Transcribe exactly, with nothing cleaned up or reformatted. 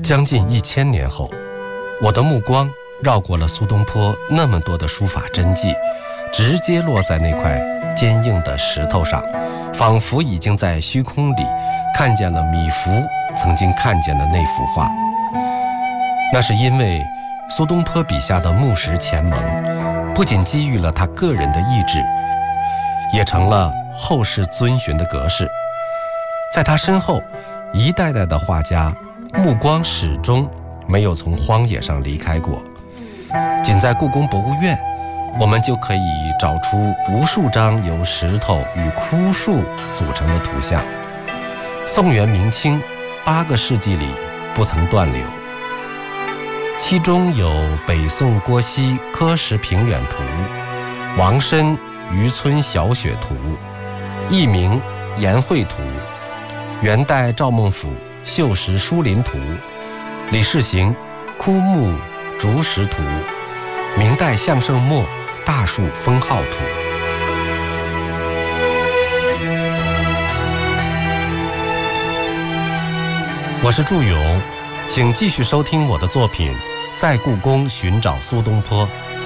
将近一千年后，我的目光绕过了苏东坡那么多的书法真迹，直接落在那块坚硬的石头上，仿佛已经在虚空里看见了米芾曾经看见的那幅画。那是因为苏东坡笔下的木石前盟，不仅基于了他个人的意志，也成了后世遵循的格式。在他身后，一代代的画家目光始终没有从荒野上离开过。仅在故宫博物院，我们就可以找出无数张由石头与枯树组成的图像。宋元明清八个世纪里不曾断流，其中有北宋郭熙刻石平远图、王申渔村小雪图、佚名颜绘图、元代赵孟俯绣石疏林图、李世行枯木竹石图、明代向圣谟大树封号图。我是祝勇，请继续收听我的作品《在故宫寻找苏东坡》。